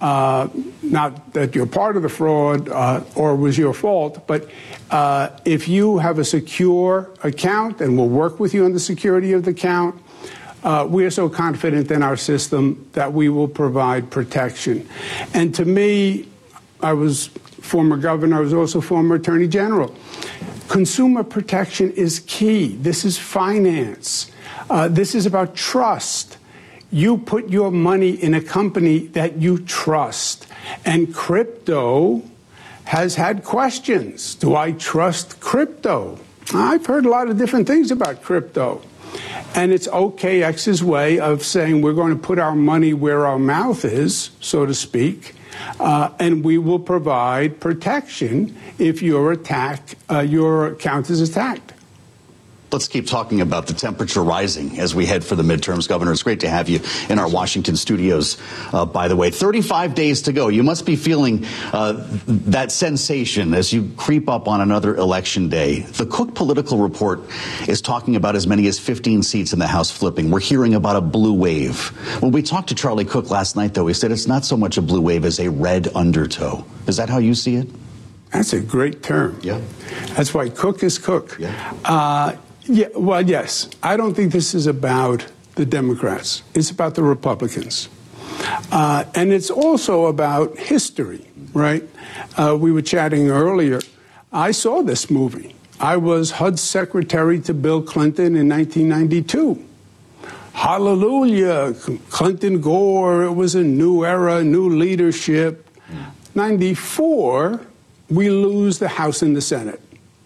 Not that you're part of the fraud or was your fault, but if you have a secure account and we'll work with you on the security of the account, we are so confident in our system that we will provide protection. And to me, I was former governor, I was also former attorney general. Consumer protection is key. This is finance. This is about trust. You put your money in a company that you trust. And crypto has had questions. Do I trust crypto? I've heard a lot of different things about crypto. And it's OKX's way of saying we're going to put our money where our mouth is, so to speak, and we will provide protection if your account is attacked. Let's keep talking about the temperature rising as we head for the midterms. Governor, it's great to have you in our Washington studios, by the way. 35 days to go. You must be feeling that sensation as you creep up on another election day. The Cook Political Report is talking about as many as 15 seats in the House flipping. We're hearing about a blue wave. When we talked to Charlie Cook last night, though, he said it's not so much a blue wave as a red undertow. Is that how you see it? That's a great term. Yeah. That's why Cook is Cook. Yeah. Well, yes. I don't think this is about the Democrats. It's about the Republicans. And it's also about history, right? We were chatting earlier. I saw this movie. I was HUD secretary to Bill Clinton in 1992. Hallelujah, Clinton Gore, it was a new era, new leadership. 94, we lose the House and the Senate.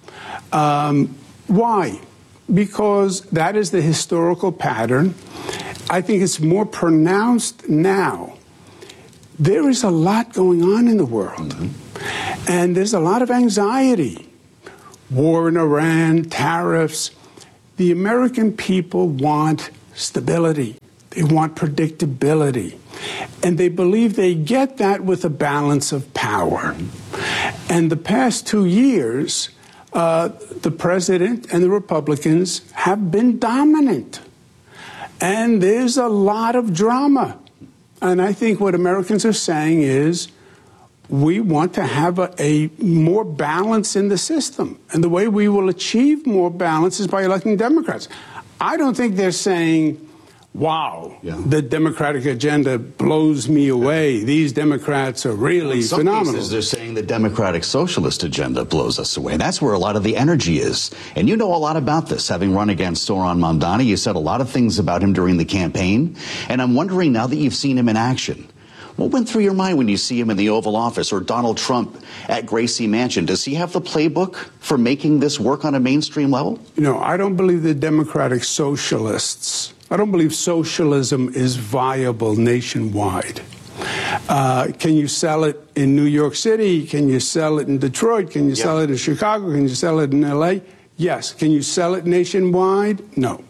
Why? Because that is the historical pattern. I think it's more pronounced now. There is a lot going on in the world, and there's a lot of anxiety. War in Iran, tariffs. The American people want stability. They want predictability. And they believe they get that with a balance of power. And the past 2 years, the president and the Republicans have been dominant. And there's a lot of drama. And I think what Americans are saying is we want to have a more balance in the system. And the way we will achieve more balance is by electing Democrats. I don't think they're saying, wow, the Democratic agenda blows me away. These Democrats are really phenomenal. In some cases, they're saying the Democratic Socialist agenda blows us away. That's where a lot of the energy is. And you know a lot about this, having run against Zohran Mamdani. You said a lot of things about him during the campaign. And I'm wondering, now that you've seen him in action, what went through your mind when you see him in the Oval Office or Donald Trump at Gracie Mansion? Does he have the playbook for making this work on a mainstream level? You know, I don't believe the Democratic Socialists, I don't believe socialism is viable nationwide. Can you sell it in New York City? Can you sell it in Detroit? Can you sell it in Chicago? Can you sell it in L.A.? Yes. Can you sell it nationwide? No.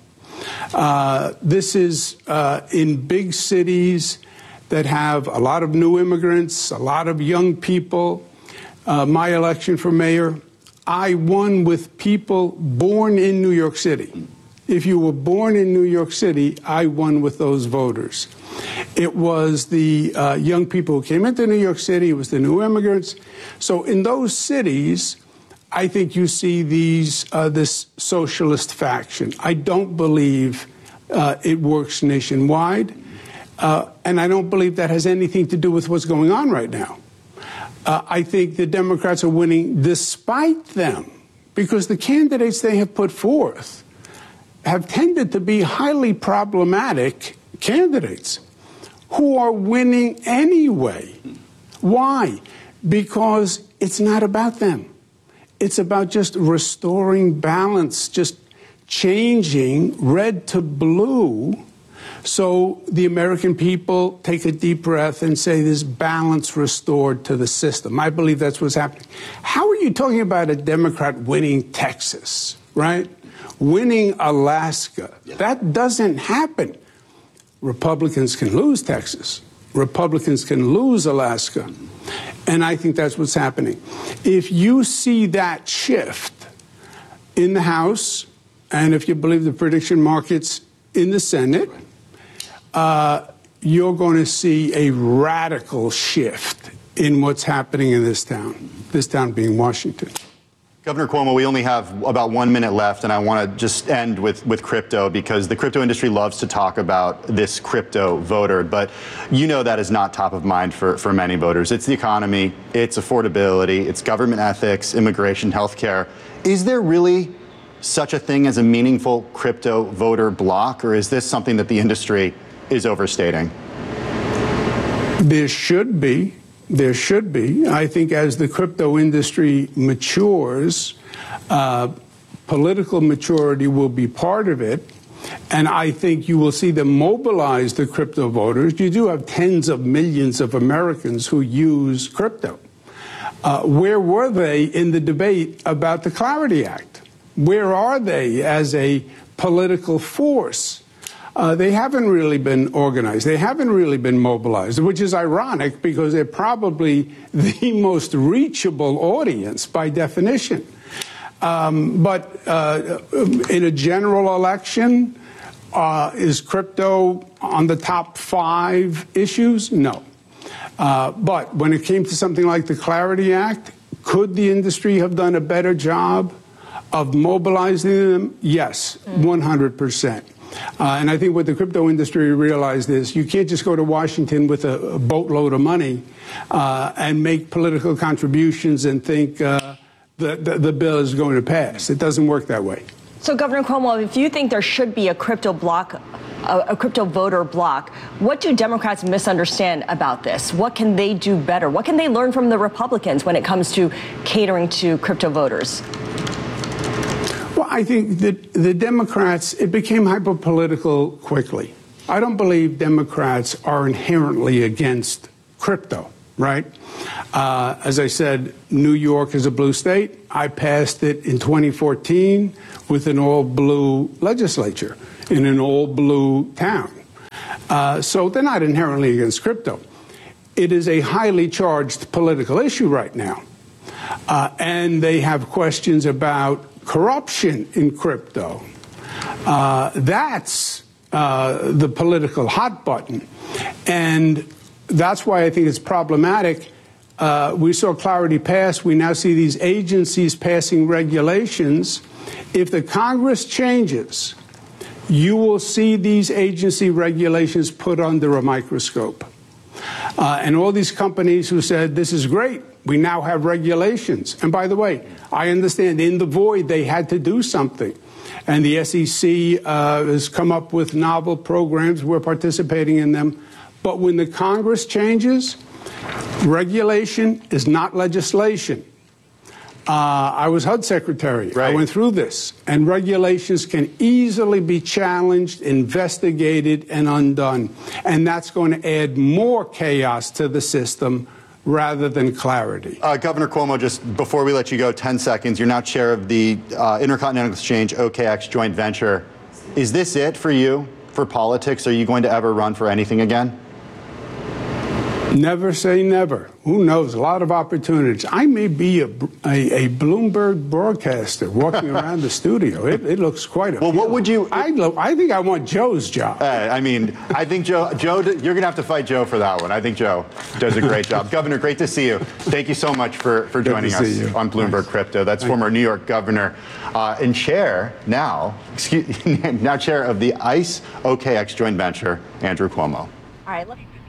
This is in big cities that have a lot of new immigrants, a lot of young people. My election for mayor, I won with people born in New York City. If you were born in New York City, I won with those voters. It was the young people who came into New York City. It was the new immigrants. So in those cities, I think you see this socialist faction. I don't believe it works nationwide. And I don't believe that has anything to do with what's going on right now. I think the Democrats are winning despite them, because the candidates they have put forth have tended to be highly problematic candidates who are winning anyway. Why? Because it's not about them. It's about just restoring balance, just changing red to blue, so the American people take a deep breath and say there's balance restored to the system. I believe that's what's happening. How are you talking about a Democrat winning Texas, right? Winning Alaska? That doesn't happen. Republicans can lose Texas. Republicans can lose Alaska. And I think that's what's happening. If you see that shift in the House, and if you believe the prediction markets in the Senate, you're going to see a radical shift in what's happening in this town being Washington. Governor Cuomo, we only have about 1 minute left, and I want to just end with crypto, because the crypto industry loves to talk about this crypto voter, but you know that is not top of mind for many voters. It's the economy, it's affordability, it's government ethics, immigration, healthcare. Is there really such a thing as a meaningful crypto voter bloc, or is this something that the industry is overstating? There should be. There should be. I think as the crypto industry matures, political maturity will be part of it. And I think you will see them mobilize the crypto voters. You do have tens of millions of Americans who use crypto. Where were they in the debate about the Clarity Act? Where are they as a political force? They haven't really been organized. They haven't really been mobilized, which is ironic because they're probably the most reachable audience by definition. But in a general election, is crypto on the top 5 issues? No. But when it came to something like the Clarity Act, could the industry have done a better job of mobilizing them? Yes, 100%. And I think what the crypto industry realized is you can't just go to Washington with a boatload of money and make political contributions and think the bill is going to pass. It doesn't work that way. So, Governor Cuomo, if you think there should be a crypto block, a crypto voter block, what do Democrats misunderstand about this? What can they do better? What can they learn from the Republicans when it comes to catering to crypto voters? Well, I think that the Democrats, it became hyperpolitical quickly. I don't believe Democrats are inherently against crypto, right? As I said, New York is a blue state. I passed it in 2014 with an all-blue legislature in an all-blue town. So they're not inherently against crypto. It is a highly charged political issue right now. And they have questions about corruption in crypto. That's the political hot button. And that's why I think it's problematic. We saw Clarity pass. We now see these agencies passing regulations. If the Congress changes, you will see these agency regulations put under a microscope. And all these companies who said, this is great, we now have regulations. And by the way, I understand in the void they had to do something. And the SEC has come up with novel programs. We're participating in them. But when the Congress changes, regulation is not legislation. I was HUD secretary. Right. I went through this. And regulations can easily be challenged, investigated, and undone. And that's going to add more chaos to the system rather than clarity. Governor Cuomo, just before we let you go, 10 seconds. You're now chair of the Intercontinental Exchange OKX joint venture. Is this it for you, for politics? Are you going to ever run for anything again? Never say never. Who knows? A lot of opportunities. I may be a Bloomberg broadcaster walking around the studio. It looks quite appealing. Well, what would you... I think I want Joe's job. I mean, I think Joe, you're going to have to fight Joe for that one. I think Joe does a great job. Governor, great to see you. Thank you so much for joining us on Bloomberg Crypto. That's former New York governor and chair now chair of the ICE OKX joint venture, Andrew Cuomo. All right.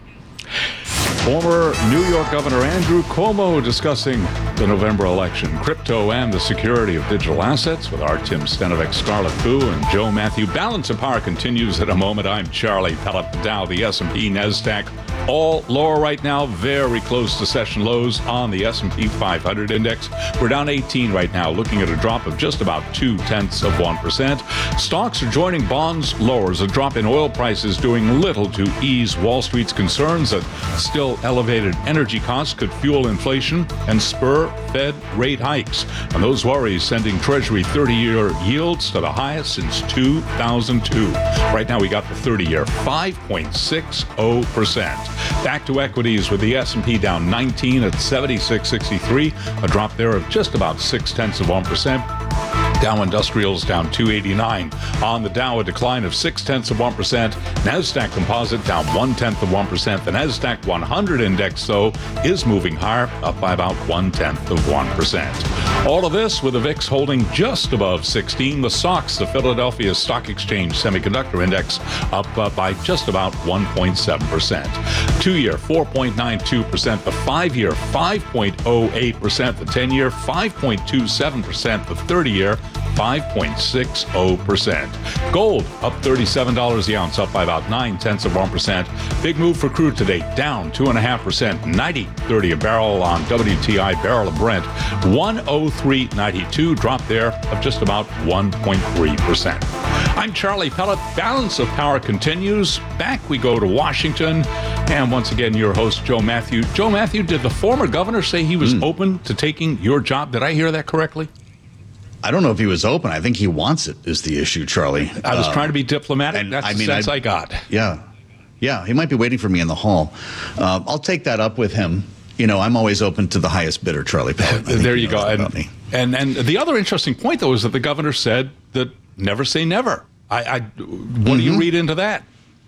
Former New York Governor Andrew Cuomo discussing the November election, crypto, and the security of digital assets with our Tim Stenovec, Scarlett Fu, and Joe Matthew. Balance of Power continues at a moment. I'm Charlie Pellet. The Dow, the S&P, NASDAQ, all lower right now, very close to session lows on the S&P 500 index. We're down 18 right now, looking at a drop of just about 0.2%. Stocks are joining bonds lowers. A drop in oil prices doing little to ease Wall Street's concerns that still elevated energy costs could fuel inflation and spur Fed rate hikes. And those worries sending Treasury 30-year yields to the highest since 2002. Right now we got the 30-year 5.60%. Back to equities with the S&P down 19 at 76.63, a drop there of just about 0.6%. Dow Industrials down 289. On the Dow, a decline of 0.6%. NASDAQ Composite down 0.1%. The NASDAQ 100 index, though, is moving higher, up by about 0.1%. All of this with the VIX holding just above 16. The SOX, the Philadelphia Stock Exchange Semiconductor Index, up by just about 1.7%. 2-year 4.92%. The 5-year 5.08%. The 10-year 5.27%. The 30-year 5.60%. Gold up $37 the ounce, up by about 0.9%. Big move for crude today, down 2.5%, $90.30 a barrel on WTI. Barrel of Brent 103.92, drop there of just about 1.3%. I'm Charlie Pellet. Balance of Power continues. Back we go to Washington, and once again your host Joe Matthew. Joe Matthew, did the former governor say he was open to taking your job? Did I hear that correctly? I don't know if he was open. I think he wants it is the issue, Charlie. I was trying to be diplomatic. That's the sense I got. Yeah. Yeah, he might be waiting for me in the hall. I'll take that up with him. You know, I'm always open to the highest bidder, Charlie Pellet. There you go. And the other interesting point, though, is that the governor said that never say never. What do you read into that?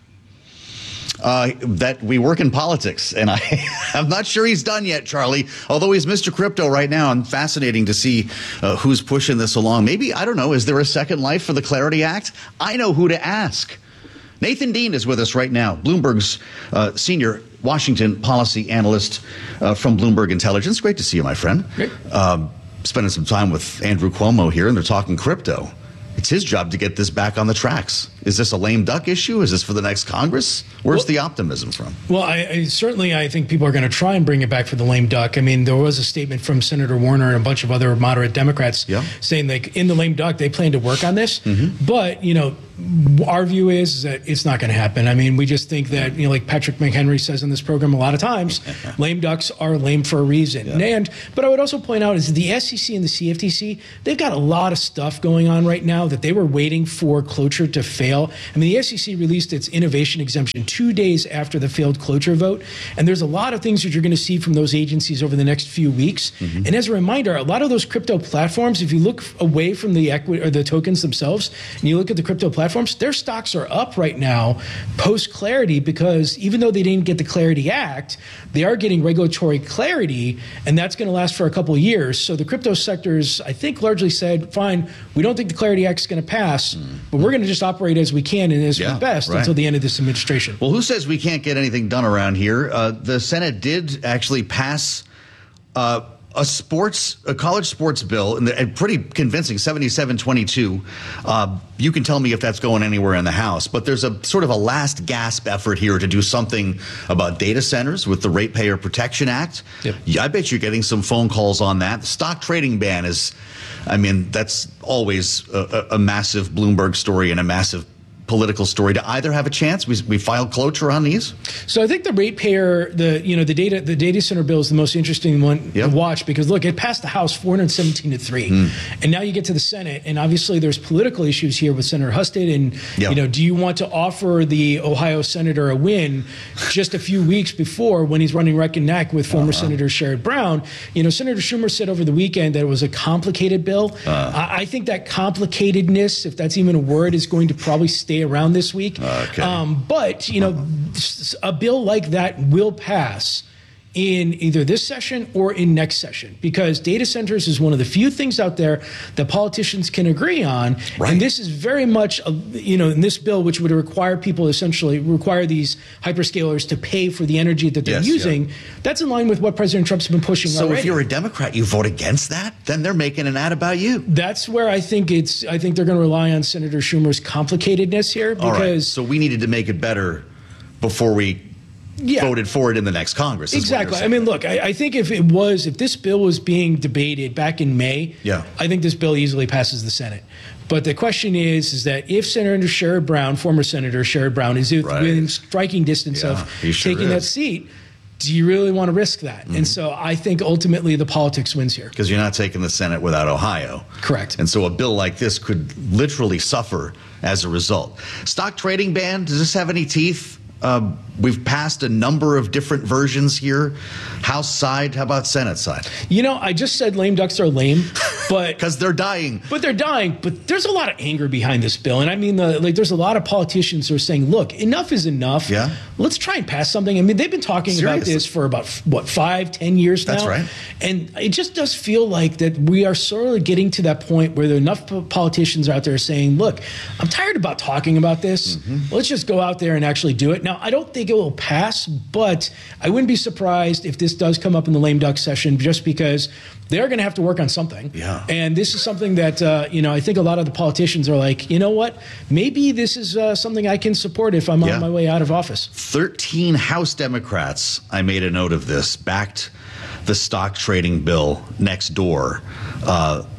That we work in politics, and I'm not sure he's done yet, Charlie. Although he's Mr. Crypto right now, and fascinating to see who's pushing this along. Maybe, I don't know, is there a second life for the Clarity Act? I know who to ask. Nathan Dean is with us right now, Bloomberg's senior Washington policy analyst from Bloomberg Intelligence. Great to see you, my friend. Great. Spending some time with Andrew Cuomo here, and they're talking crypto. It's his job to get this back on the tracks. Is this a lame duck issue? Is this for the next Congress? Where's the optimism from? Well, I think people are going to try and bring it back for the lame duck. I mean, there was a statement from Senator Warner and a bunch of other moderate Democrats saying, like, in the lame duck, they plan to work on this. But, you know, our view is that it's not going to happen. I mean, we just think that, you know, like Patrick McHenry says in this program a lot of times, lame ducks are lame for a reason. But I would also point out is the SEC and the CFTC, they've got a lot of stuff going on right now that they were waiting for cloture to fail. I mean, the SEC released its innovation exemption 2 days after the failed cloture vote. And there's a lot of things that you're going to see from those agencies over the next few weeks. And as a reminder, a lot of those crypto platforms, if you look away from the equity or the tokens themselves, and you look at the crypto platforms, their stocks are up right now post Clarity, because even though they didn't get the Clarity Act, they are getting regulatory clarity, and that's going to last for a couple of years. So the crypto sectors, I think, largely said, fine, we don't think the Clarity Act is going to pass, but we're going to just operate as we can and as we best until the end of this administration. Well, who says we can't get anything done around here? The Senate did actually pass a college sports bill, and pretty convincing, 77-22. You can tell me if that's going anywhere in the House, but there's a sort of a last gasp effort here to do something about data centers with the Ratepayer Protection Act. I bet you're getting some phone calls on that. The stock trading ban is, I mean, that's always a massive Bloomberg story and a massive political story. To either have a chance? We filed cloture on these. So I think the ratepayer, the data center bill is the most interesting one to watch, because look, it passed the House 417-3, and now you get to the Senate, and obviously there's political issues here with Senator Husted, and you know, do you want to offer the Ohio senator a win just a few weeks before when he's running neck and neck with former Senator Sherrod Brown? You know, Senator Schumer said over the weekend that it was a complicated bill. I think that complicatedness, if that's even a word, is going to probably stay around this week. But, you know, a bill like that will pass in either this session or in next session, because data centers is one of the few things out there that politicians can agree on. And this is very much, you know, in this bill, which would require people, essentially require these hyperscalers to pay for the energy that they're using. That's in line with what President Trump's been pushing already. So if you're a Democrat, you vote against that, then they're making an ad about you. That's where I think they're going to rely on Senator Schumer's complicatedness here, because so we needed to make it better before we voted for it in the next Congress. Exactly. I mean, look, I think if this bill was being debated back in May, I think this bill easily passes the Senate. But the question is that if Senator Sherrod Brown, former Senator Sherrod Brown, is within striking distance of taking that seat, do you really want to risk that? And so I think ultimately the politics wins here. Because you're not taking the Senate without Ohio. Correct. And so a bill like this could literally suffer as a result. Stock trading ban, does this have any teeth? We've passed a number of different versions here. House side, how about Senate side? You know, I just said lame ducks are lame, but because they're dying. But they're dying. But there's a lot of anger behind this bill, and I mean, there's a lot of politicians who are saying, "Look, enough is enough. Let's try and pass something." I mean, they've been talking about this for about 5-10 years now. That's right. And it just does feel like that we are sort of getting to that point where there are enough politicians out there saying, "Look, I'm tired about talking about this. Let's just go out there and actually do it." Now, I don't think it will pass, but I wouldn't be surprised if this does come up in the lame duck session, just because they're going to have to work on something. And this is something that, you know, I think a lot of the politicians are like, you know what, maybe this is something I can support if I'm on my way out of office. 13 House Democrats, I made a note of this, backed the stock trading bill next door.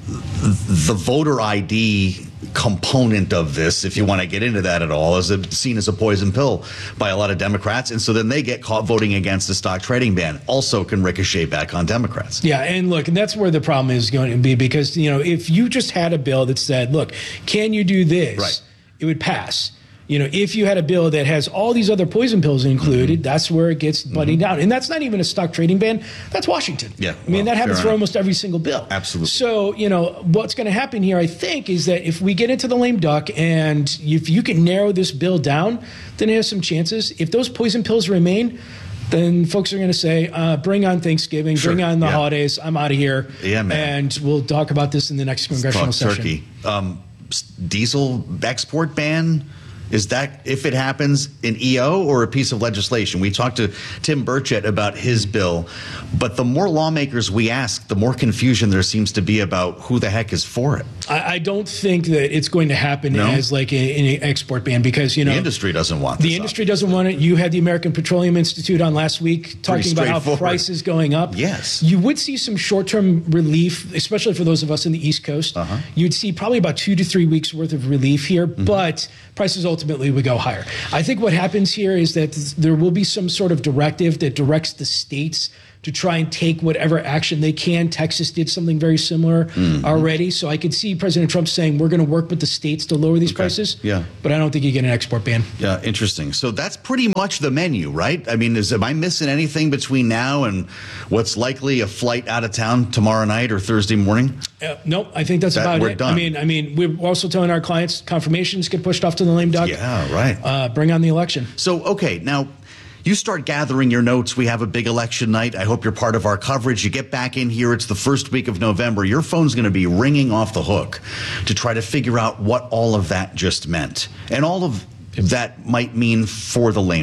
the voter ID component of this, if you want to get into that at all, is seen as a poison pill by a lot of Democrats. And so then they get caught voting against the stock trading ban. Also can ricochet back on Democrats. Yeah, and look, and that's where the problem is going to be, because, if you just had a bill that said, look, can you do this? Right. It would pass. If you had a bill that has all these other poison pills included, that's where it gets muddied down. And that's not even a stock trading ban. That's Washington. Yeah. That happens for almost every single bill. Absolutely. So, what's going to happen here, I think, is that if we get into the lame duck and if you can narrow this bill down, then it has some chances. If those poison pills remain, then folks are going to say, bring on Thanksgiving, bring on the holidays, I'm out of here. Yeah, man. And we'll talk about this in the next congressional session. Turkey. Diesel export ban. Is that, if it happens, an EO or a piece of legislation? We talked to Tim Burchett about his bill, but the more lawmakers we ask, the more confusion there seems to be about who the heck is for it. I don't think that it's going to happen as like an export ban, because, the industry doesn't want this. The industry doesn't want it. You had the American Petroleum Institute on last week talking about how prices going up. Yes. You would see some short-term relief, especially for those of us in the East Coast. You'd see probably about 2 to 3 weeks worth of relief here, but prices ultimately would go higher. I think what happens here is that there will be some sort of directive that directs the states to try and take whatever action they can. Texas did something very similar already. So I could see President Trump saying, we're going to work with the states to lower these prices. Yeah. But I don't think you get an export ban. Yeah, interesting. So that's pretty much the menu, right? I mean, am I missing anything between now and what's likely a flight out of town tomorrow night or Thursday morning? No, I think that's about we're it. done. I mean, we're also telling our clients confirmations get pushed off to the lame duck. Yeah, right. Bring on the election. So, okay, now you start gathering your notes. We have a big election night. I hope you're part of our coverage. You get back in here. It's the first week of November. Your phone's going to be ringing off the hook to try to figure out what all of that just meant and all of that might mean for the lame